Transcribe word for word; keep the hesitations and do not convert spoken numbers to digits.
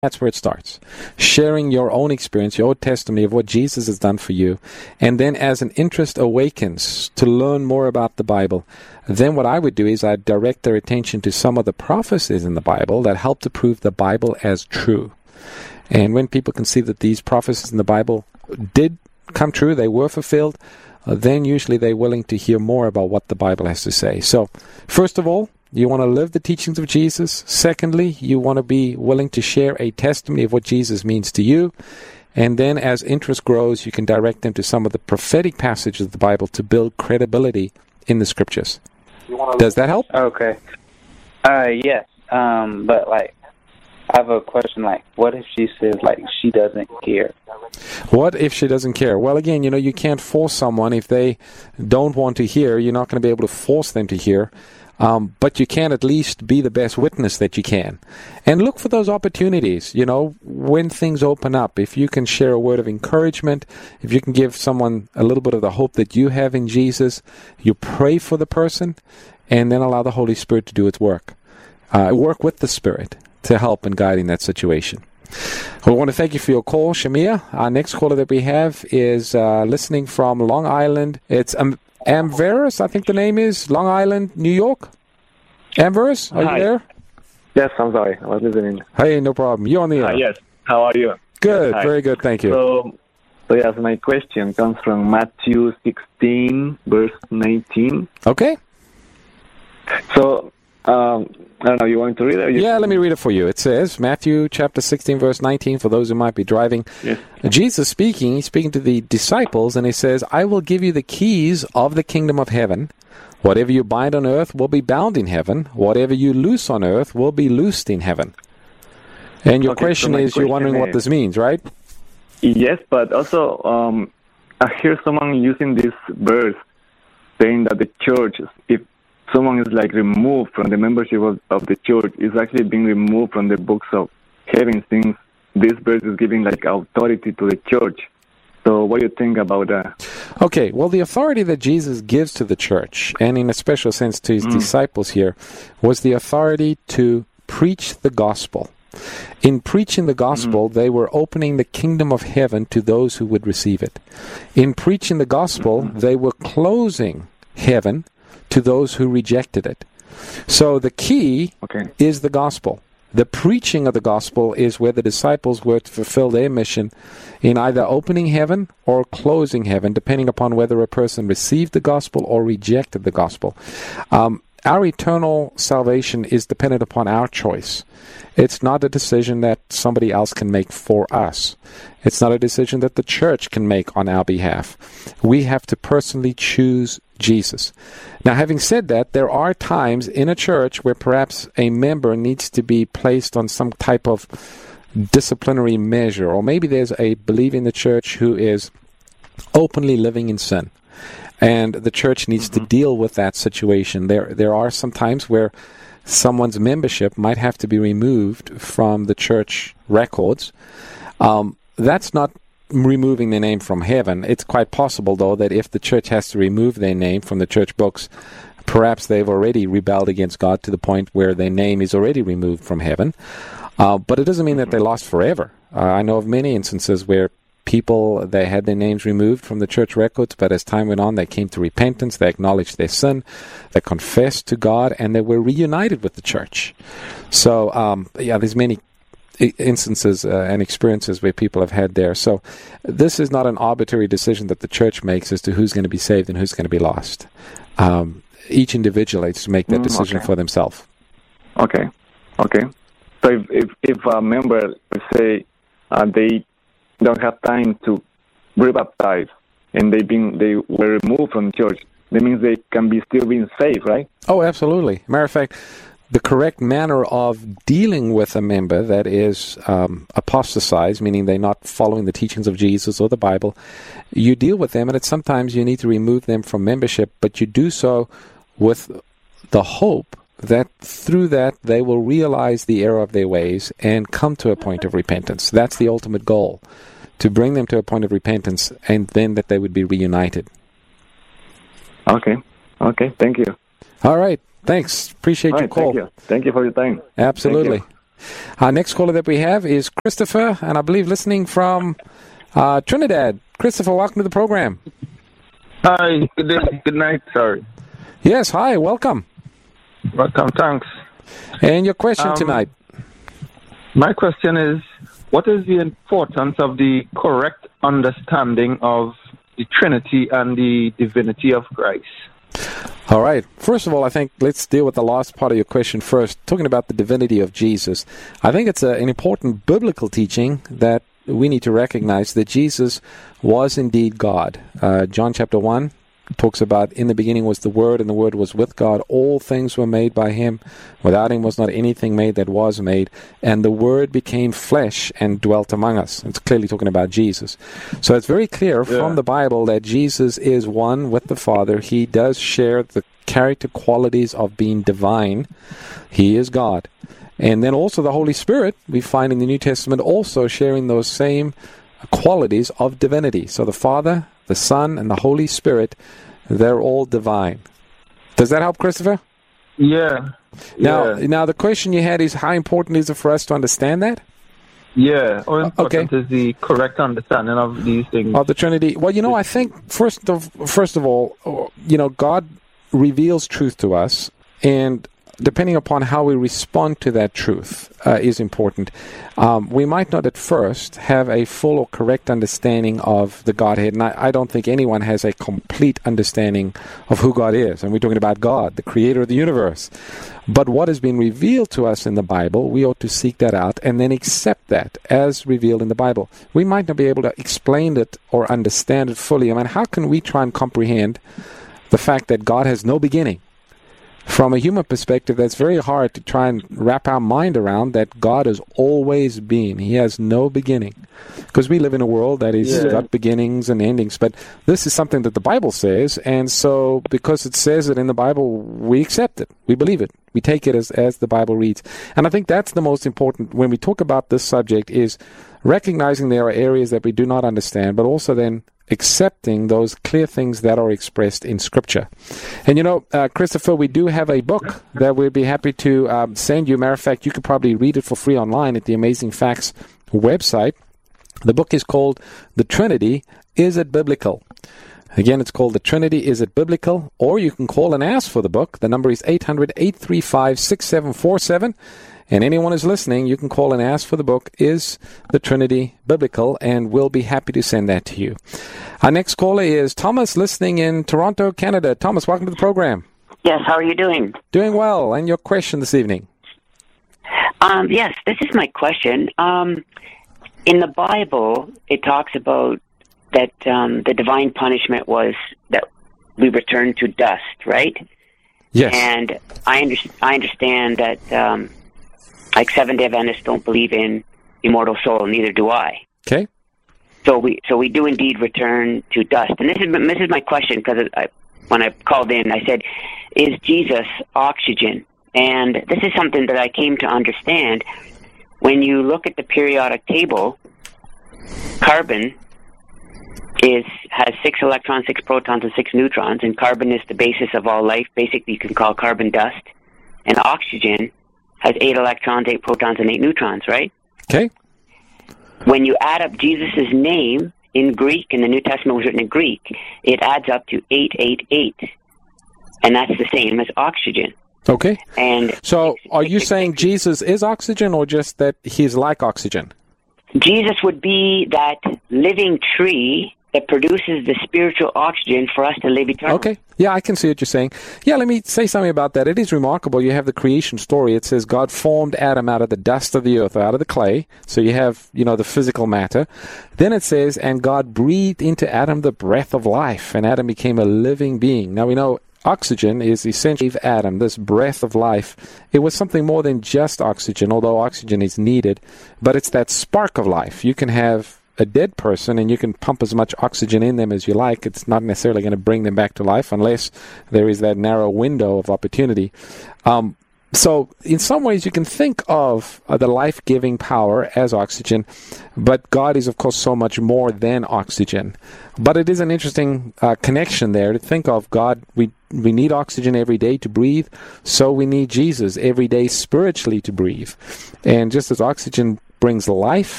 That's where it starts. Sharing your own experience, your own testimony of what Jesus has done for you. And then as an interest awakens to learn more about the Bible, then what I would do is I'd direct their attention to some of the prophecies in the Bible that help to prove the Bible as true. And when people can see that these prophecies in the Bible did come true, they were fulfilled, uh, then usually they're willing to hear more about what the Bible has to say. So, first of all, you want to live the teachings of Jesus. Secondly, you want to be willing to share a testimony of what Jesus means to you. And then as interest grows, you can direct them to some of the prophetic passages of the Bible to build credibility in the Scriptures. Does that help? Okay. Uh, yes. Um, but, like, I have a question, like, what if she says, like, she doesn't care? What if she doesn't care? Well, again, you know, you can't force someone. If they don't want to hear, you're not going to be able to force them to hear. Um, but you can at least be the best witness that you can. And look for those opportunities, you know, when things open up. If you can share a word of encouragement, if you can give someone a little bit of the hope that you have in Jesus, you pray for the person, and then allow the Holy Spirit to do its work. Uh, work with the Spirit to help and guide in that situation. We want to thank you for your call, Shamia. Our next caller that we have is uh, listening from Long Island. It's um, Amverus, I think the name is, Long Island, New York. Amverus, are Hi. you there? Yes, I'm sorry. I was listening. Hey, no problem. You're on the air. Uh, yes. How are you? Good, Hi. very good, thank you. So, so yes, my question comes from Matthew sixteen, verse nineteen. Okay. So, um, I don't know, you want to read it? Or you Yeah, let me read it for you. It says, Matthew chapter sixteen, verse nineteen, for those who might be driving. Yes. Jesus speaking, he's speaking to the disciples, and he says, I will give you the keys of the kingdom of heaven. Whatever you bind on earth will be bound in heaven. Whatever you loose on earth will be loosed in heaven. And your Okay, question so my is, you're wondering question what is- this means, right? Yes, but also um, I hear someone using this verse saying that the church, if someone is like removed from the membership of, of the church, is actually being removed from the books of heaven, since this verse is giving like authority to the church. So what do you think about that? Okay, well, the authority that Jesus gives to the church, and in a special sense to his mm. disciples here, was the authority to preach the gospel. In preaching the gospel, mm. they were opening the kingdom of heaven to those who would receive it. In preaching the gospel, mm. they were closing heaven to those who rejected it. So the key okay. is the gospel. The preaching of the gospel is where the disciples were to fulfill their mission in either opening heaven or closing heaven, depending upon whether a person received the gospel or rejected the gospel. Um, our eternal salvation is dependent upon our choice. It's not a decision that somebody else can make for us. It's not a decision that the church can make on our behalf. We have to personally choose Jesus. Now, having said that, there are times in a church where perhaps a member needs to be placed on some type of disciplinary measure, or maybe there's a believer in the church who is openly living in sin, and the church needs mm-hmm. to deal with that situation. There, there are some times where someone's membership might have to be removed from the church records. Um, that's not removing their name from heaven. It's quite possible, though, that if the church has to remove their name from the church books, perhaps they've already rebelled against God to the point where their name is already removed from heaven. Uh, but it doesn't mean that they lost forever. Uh, I know of many instances where people, they had their names removed from the church records, but as time went on, they came to repentance, they acknowledged their sin, they confessed to God, and they were reunited with the church. So, um, yeah, there's many instances uh, and experiences where people have had there. So this is not an arbitrary decision that the church makes as to who's going to be saved and who's going to be lost. Um, each individual needs to make that decision okay. for themselves. Okay, okay. So if if, if a member, let's say, uh, they don't have time to rebaptize and they been they were removed from church, that means they can be still being saved, right? Oh, absolutely. Matter of fact, the correct manner of dealing with a member that is um, apostatized, meaning they're not following the teachings of Jesus or the Bible, you deal with them, and it's sometimes you need to remove them from membership, but you do so with the hope that through that they will realize the error of their ways and come to a point of repentance. That's the ultimate goal, to bring them to a point of repentance, and then that they would be reunited. Okay. Okay. Thank you. All right. Thanks. Appreciate All your right, call. Thank you. Thank you for your time. Absolutely. Thank Our next caller that we have is Christopher, and I believe listening from uh, Trinidad. Christopher, welcome to the program. Hi, good day, good night, sorry. Yes, hi, welcome. Welcome, thanks. And your question um, tonight? My question is, what is the importance of the correct understanding of the Trinity and the divinity of Christ? All right. First of all, I think let's deal with the last part of your question first, talking about the divinity of Jesus. I think it's a, an important biblical teaching that we need to recognize that Jesus was indeed God. Uh, John chapter one talks about, in the beginning was the Word, and the Word was with God. All things were made by Him. Without Him was not anything made that was made. And the Word became flesh and dwelt among us. It's clearly talking about Jesus. So it's very clear yeah. from the Bible that Jesus is one with the Father. He does share the character qualities of being divine. He is God. And then also the Holy Spirit, we find in the New Testament also sharing those same qualities of divinity. So the Father, the Son, and the Holy Spirit, they're all divine. Does that help, Christopher? Yeah. Now, yeah. now the question you had is, how important is it for us to understand that? Yeah. How important okay. is the correct understanding of these things? Of the Trinity. Well, you know, I think, first of, first of all, you know, God reveals truth to us, and depending upon how we respond to that truth uh, is important. Um, we might not at first have a full or correct understanding of the Godhead, and I, I don't think anyone has a complete understanding of who God is. And we're talking about God, the creator of the universe. But what has been revealed to us in the Bible, we ought to seek that out and then accept that as revealed in the Bible. We might not be able to explain it or understand it fully. I mean, how can we try and comprehend the fact that God has no beginning? From a human perspective, that's very hard to try and wrap our mind around, that God has always been. He has no beginning. Because we live in a world that is yeah. got beginnings and endings. But this is something that the Bible says, and so because it says it in the Bible, we accept it. We believe it. We take it as, as the Bible reads. And I think that's the most important when we talk about this subject, is recognizing there are areas that we do not understand, but also then accepting those clear things that are expressed in Scripture. And you know, uh, Christopher, we do have a book that we'd be happy to um, send you. Matter of fact, you could probably read it for free online at the Amazing Facts website. The book is called The Trinity, Is It Biblical? Again, it's called The Trinity, Is It Biblical? Or you can call and ask for the book. The number is eight hundred, eight three five, six seven four seven. And anyone who's listening, you can call and ask for the book, Is the Trinity Biblical? And we'll be happy to send that to you. Our next caller is Thomas, listening in Toronto, Canada. Thomas, welcome to the program. Yes, how are you doing? Doing well. And your question this evening? Um, yes, this is my question. Um, in the Bible, it talks about that um, the divine punishment was that we return to dust, right? Yes. And I, under- I understand that... Um, Like Seventh-day Adventists don't believe in immortal soul, neither do I. Okay. So we so we do indeed return to dust. And this is this is my question, because I, when I called in, I said, "Is Jesus oxygen?" And this is something that I came to understand. When you look at the periodic table, carbon is has six electrons, six protons, and six neutrons, and carbon is the basis of all life. Basically, you can call carbon dust, and oxygen has eight electrons, eight protons, and eight neutrons, right? Okay. When you add up Jesus' name in Greek, and the New Testament was written in Greek, it adds up to eight eight eight. And that's the same as oxygen. Okay. And so are you saying Jesus is oxygen, or just that he's like oxygen? Jesus would be that living tree that produces the spiritual oxygen for us to live eternally. Okay. Yeah, I can see what you're saying. Yeah, let me say something about that. It is remarkable. You have the creation story. It says God formed Adam out of the dust of the earth, out of the clay. So you have, you know, the physical matter. Then it says, and God breathed into Adam the breath of life, and Adam became a living being. Now we know oxygen is essentially Adam, this breath of life. It was something more than just oxygen, although oxygen is needed. But it's that spark of life. You can have a dead person and you can pump as much oxygen in them as you like. It's not necessarily going to bring them back to life unless there is that narrow window of opportunity. Um, so in some ways you can think of uh, the life-giving power as oxygen, but God is of course so much more than oxygen. But it is an interesting uh, connection there to think of God. We we need oxygen every day to breathe, so we need Jesus every day spiritually to breathe. And just as oxygen brings life